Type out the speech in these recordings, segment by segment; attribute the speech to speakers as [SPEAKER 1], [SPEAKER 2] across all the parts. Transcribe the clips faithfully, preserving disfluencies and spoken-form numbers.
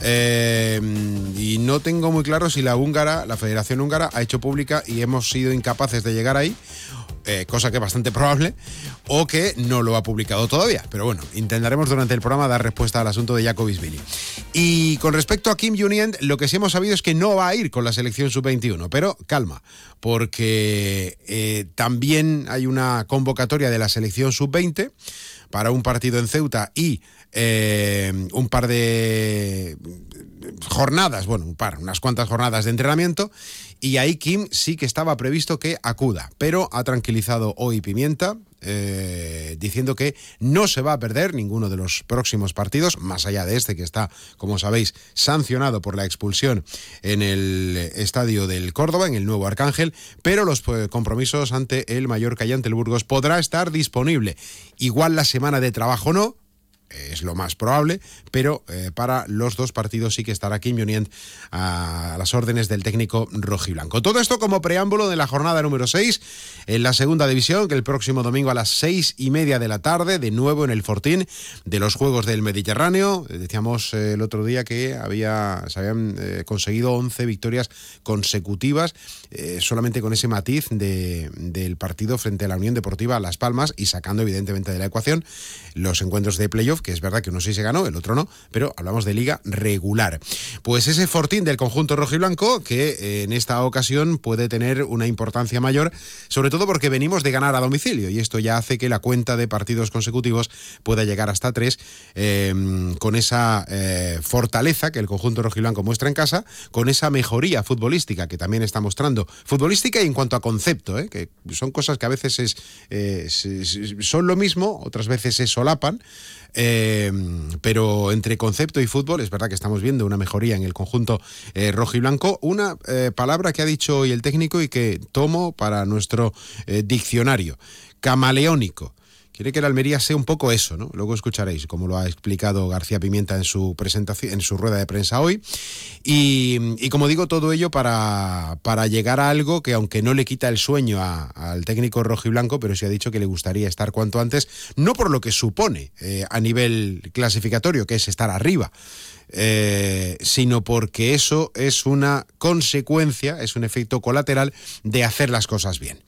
[SPEAKER 1] Eh, y no tengo muy claro si la húngara, la Federación Húngara, ha hecho pública y hemos sido incapaces de llegar ahí, eh, cosa que es bastante probable, o que no lo ha publicado todavía. Pero bueno, intentaremos durante el programa dar respuesta al asunto de Jakobišvili. Y con respecto a Kim Jong-un, lo que sí hemos sabido es que no va a ir con la selección sub veintiuno, pero calma, porque eh, también hay una convocatoria de la selección sub veinte para un partido en Ceuta y eh, un par de jornadas, bueno, un par, unas cuantas jornadas de entrenamiento, y ahí Kim sí que estaba previsto que acuda, pero ha tranquilizado hoy Pimienta, eh, diciendo que no se va a perder ninguno de los próximos partidos, más allá de este que está, como sabéis, sancionado por la expulsión en el estadio del Córdoba, en el Nuevo Arcángel, pero los eh, compromisos ante el Mallorca y ante el Burgos podrá estar disponible. Igual la semana de trabajo no, es lo más probable, pero eh, para los dos partidos sí que estará Kim Jong-un a las órdenes del técnico rojiblanco. Todo esto como preámbulo de la jornada número seis en la segunda división, que el próximo domingo a las seis y media de la tarde, de nuevo en el Fortín de los Juegos del Mediterráneo. Decíamos eh, el otro día que había, se habían eh, conseguido once victorias consecutivas, eh, solamente con ese matiz de, del partido frente a la Unión Deportiva Las Palmas, y sacando evidentemente de la ecuación los encuentros de playoff, que es verdad que uno sí se ganó, el otro no, pero hablamos de liga regular. Pues ese Fortín del conjunto rojiblanco, que eh, en esta ocasión puede tener una importancia mayor, sobre todo porque venimos de ganar a domicilio, y esto ya hace que la cuenta de partidos consecutivos pueda llegar hasta tres, eh, con esa eh, fortaleza que el conjunto rojiblanco muestra en casa, con esa mejoría futbolística que también está mostrando, futbolística y en cuanto a concepto, eh, que son cosas que a veces es, eh, son lo mismo, otras veces se solapan, Eh, pero entre concepto y fútbol es verdad que estamos viendo una mejoría en el conjunto eh, rojiblanco. Una eh, palabra que ha dicho hoy el técnico y que tomo para nuestro eh, diccionario: camaleónico. Quiere que el Almería sea un poco eso, ¿no? Luego escucharéis cómo lo ha explicado García Pimienta en su presentación, en su rueda de prensa hoy. Y, y como digo, todo ello para, para llegar a algo que, aunque no le quita el sueño a, al técnico rojiblanco, pero sí ha dicho que le gustaría estar cuanto antes, no por lo que supone eh, a nivel clasificatorio, que es estar arriba, Eh, sino porque eso es una consecuencia, es un efecto colateral de hacer las cosas bien.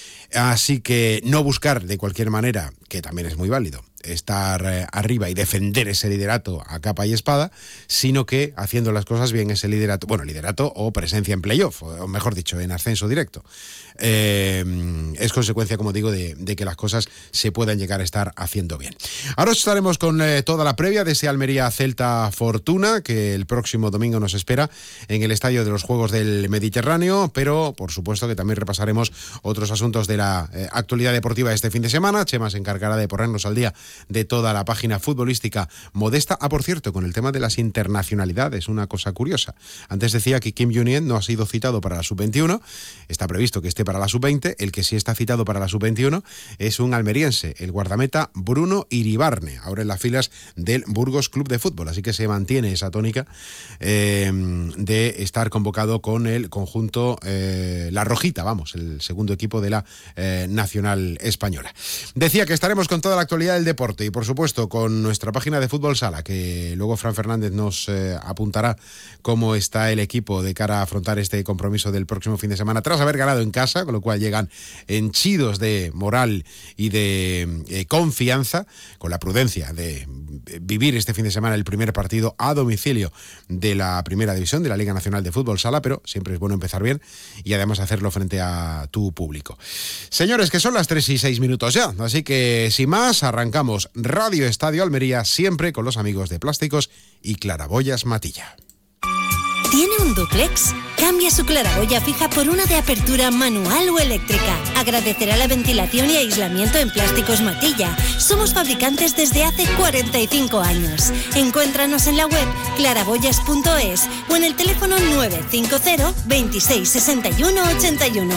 [SPEAKER 1] Así que no buscar de cualquier manera, que también es muy válido, estar eh, arriba y defender ese liderato a capa y espada, sino que haciendo las cosas bien, ese liderato, bueno, liderato o presencia en playoff, o mejor dicho, en ascenso directo, eh, es consecuencia, como digo, de, de que las cosas se puedan llegar a estar haciendo bien. Ahora estaremos con eh, toda la previa de ese Almería Celta Fortuna, que el próximo domingo nos espera en el Estadio de los Juegos del Mediterráneo, pero por supuesto que también repasaremos otros asuntos de la eh, actualidad deportiva este fin de semana. Chema se encargará de ponernos al día de toda la página futbolística modesta. Ah, por cierto, con el tema de las internacionalidades, una cosa curiosa. Antes decía que Kim Jong-un no ha sido citado para la sub veintiuno, está previsto que esté para la sub veinte, el que sí está citado para la sub veintiuno es un almeriense, el guardameta Bruno Iribarne, ahora en las filas del Burgos Club de Fútbol, así que se mantiene esa tónica eh, de estar convocado con el conjunto, eh, la Rojita, vamos, el segundo equipo de la eh, Nacional Española. Decía que estaremos con toda la actualidad del deporte y por supuesto con nuestra página de Fútbol Sala, que luego Fran Fernández nos eh, apuntará cómo está el equipo de cara a afrontar este compromiso del próximo fin de semana tras haber ganado en casa, con lo cual llegan henchidos de moral y de eh, confianza, con la prudencia de vivir este fin de semana el primer partido a domicilio de la primera división de la Liga Nacional de Fútbol Sala, pero siempre es bueno empezar bien y además hacerlo frente a tu público. Señores, que son las tres y seis minutos ya, así que sin más arrancamos Radio Estadio Almería, siempre con los amigos de Plásticos y Claraboyas Matilla.
[SPEAKER 2] ¿Tiene un dúplex? Cambia su claraboya fija por una de apertura manual o eléctrica. Agradecerá la ventilación y aislamiento en Plásticos Matilla. Somos fabricantes desde hace cuarenta y cinco años. Encuéntranos en la web claraboyas punto es o en el teléfono nueve cinco cero, veintiséis, sesenta y uno, ochenta y uno.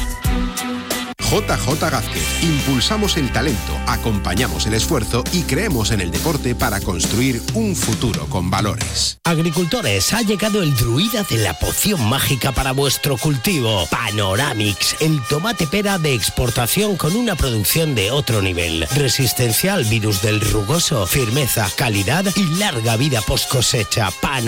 [SPEAKER 3] J J Gázquez. Impulsamos el talento, acompañamos el esfuerzo y creemos en el deporte para construir un futuro con valores.
[SPEAKER 4] Agricultores, ha llegado el druida de la poción mágica para vuestro cultivo. Panoramix, el tomate pera de exportación con una producción de otro nivel. Resistencia al virus del rugoso, firmeza, calidad y larga vida post cosecha. Pan